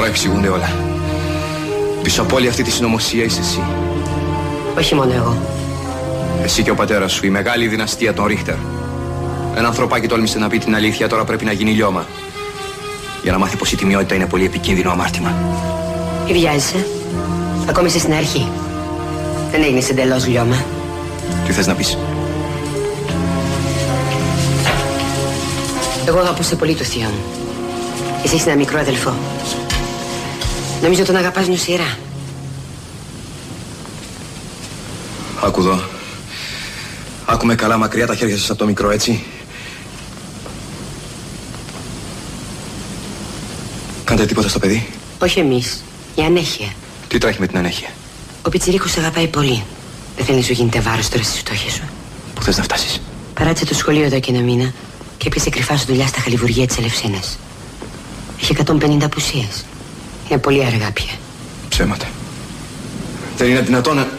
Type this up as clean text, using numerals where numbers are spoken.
εξηγούνται όλα. Πίσω από όλη αυτή τη συνωμοσία είσαι εσύ. Όχι μόνο εγώ. Εσύ και ο πατέρας σου, η μεγάλη δυναστεία των Ρίχτερ. Ένα ανθρωπάκι τόλμησε να πει την αλήθεια, τώρα πρέπει να γίνει λιώμα. Για να μάθει πως η τιμιότητα είναι πολύ επικίνδυνο αμάρτημα. Τι βιάζεσαι? Ακόμη είσαι στην αρχή. Δεν έγινες εντελώς λιώμα. Τι θες να πεις? Εγώ αγαπούσα πολύ το θείο μου. Εσύ είσαι ένα μικρό αδελφό. Νομίζω τον αγαπάς νοσηρά. Άκου εδώ. Άκουμε καλά, μακριά τα χέρια σας από το μικρό, έτσι. Κάντε τίποτα στο παιδί? Όχι εμείς. Η ανέχεια. Τι τρέχει με την ανέχεια? Ο πιτσιρίκος σε αγαπάει πολύ. Δεν θέλει να σου γίνεται βάρος τώρα στις φτώχειες σου. Πού θες να φτάσεις? Παράτησε το σχολείο εδώ και ένα μήνα και έπιασε κρυφά σου δουλειά στα χαλιβουργεία της Ελευσίνας. Έχει 150 απουσίες. Είναι πολύ αργά πια. Ψέματα. Δεν είναι δυνατόν να...